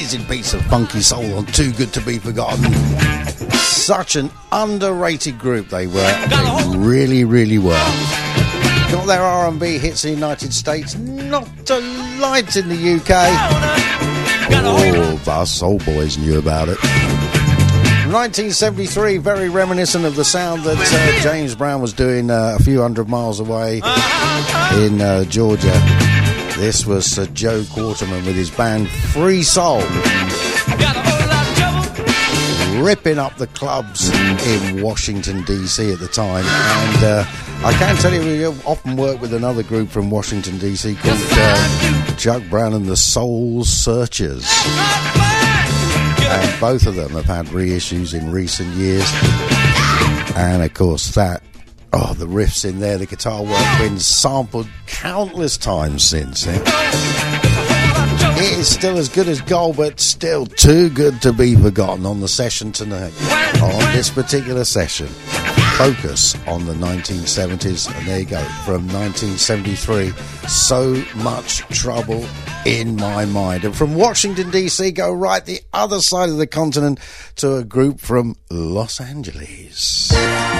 amazing piece of funky soul on Too Good to Be Forgotten. Such an underrated group they were. They really, really were. Got their R&B hits in the United States, not a light in the UK. Oh, our soul boys knew about it. 1973, very reminiscent of the sound that James Brown was doing a few hundred miles away in Georgia. This was Sir Joe Quarterman with his band Free Soul, ripping up the clubs in Washington, D.C. at the time. And I can tell you, we often work with another group from Washington, D.C. called Chuck Brown and the Soul Searchers. And both of them have had reissues in recent years. And of course the riffs in there, the guitar work, been sampled countless times since. It is still as good as gold, but still too good to be forgotten on the session tonight. On this particular session, focus on the 1970s. And there you go, from 1973, So Much Trouble in My Mind. And from Washington, D.C., go right the other side of the continent to a group from Los Angeles.